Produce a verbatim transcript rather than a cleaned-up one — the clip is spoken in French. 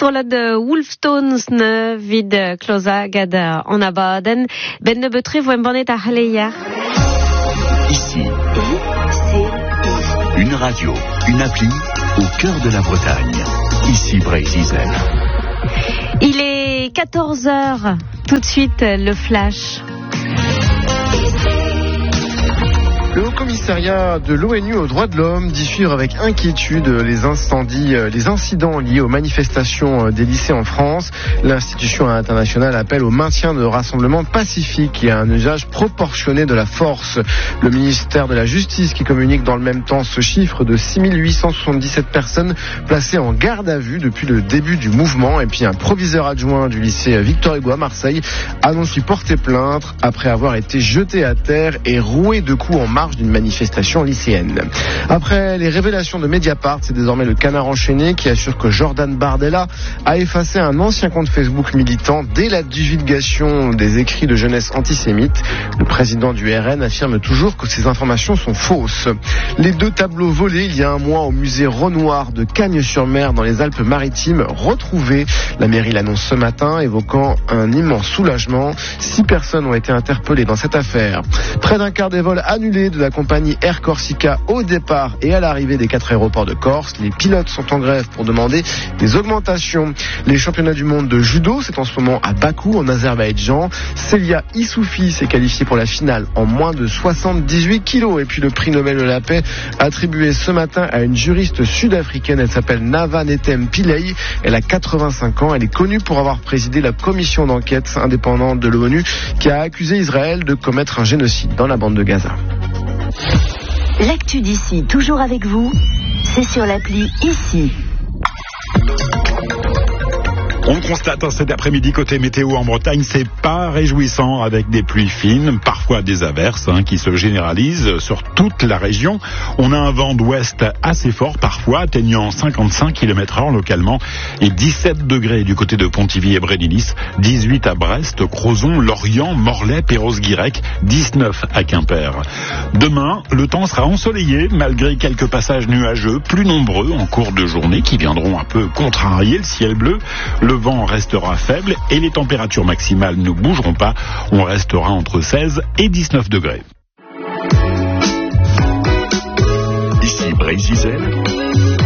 stola de Wolfstones ne vid closa gad en abaden. Ben ne betre voem bonnet a haleier. Ici, une radio, une appli au cœur de la Bretagne. Ici Brésil. Il est quatorze heures. Tout de suite, le flash. Le Haut-Commissariat de l'ONU aux droits de l'homme dit suivre avec inquiétude les incendies, les incidents liés aux manifestations des lycées en France. L'institution internationale appelle au maintien de rassemblements pacifiques et à un usage proportionné de la force. Le ministère de la Justice qui communique dans le même temps ce chiffre de six mille huit cent soixante-dix-sept personnes placées en garde à vue depuis le début du mouvement. Et puis un proviseur adjoint du lycée Victor Hugo à Marseille annonce lui porter plainte après avoir été jeté à terre et roué de coups en marge d'une manifestation lycéenne. Après les révélations de Mediapart, c'est désormais le Canard enchaîné qui assure que Jordan Bardella a effacé un ancien compte Facebook militant dès la divulgation des écrits de jeunesse antisémites. Le président du R N affirme toujours que ces informations sont fausses. Les deux tableaux volés il y a un mois au musée Renoir de Cagnes-sur-Mer dans les Alpes-Maritimes retrouvés. La mairie l'annonce ce matin, évoquant un immense soulagement. Six personnes ont été interpellées dans cette affaire. Près d'un quart des vols annulés de la compagnie Air Corsica au départ et à l'arrivée des quatre aéroports de Corse. Les pilotes sont en grève pour demander des augmentations. Les championnats du monde de judo, c'est en ce moment à Bakou, en Azerbaïdjan. Célia Issoufi s'est qualifiée pour la finale en moins de soixante-dix-huit kilos. Et puis le prix Nobel de la paix attribué ce matin à une juriste sud-africaine. Elle s'appelle Nava Netem Pillay. Elle a quatre-vingt-cinq ans. Elle est connue pour avoir présidé la commission d'enquête indépendante de l'ONU qui a accusé Israël de commettre un génocide dans la bande de Gaza. L'actu d'ici, toujours avec vous, c'est sur l'appli Ici. On constate cet après-midi côté météo en Bretagne, c'est pas réjouissant avec des pluies fines, parfois des averses hein, qui se généralisent sur toute la région. On a un vent d'ouest assez fort parfois, atteignant cinquante-cinq kilomètres heure localement et dix-sept degrés du côté de Pontivy et Brédilis, dix-huit à Brest, Crozon, Lorient, Morlaix, Perros-Guirec, dix-neuf à Quimper. Demain, le temps sera ensoleillé malgré quelques passages nuageux plus nombreux en cours de journée qui viendront un peu contrarier le ciel bleu. Le vent restera faible et les températures maximales ne bougeront pas. On restera entre seize et dix-neuf degrés. Ici Brésil.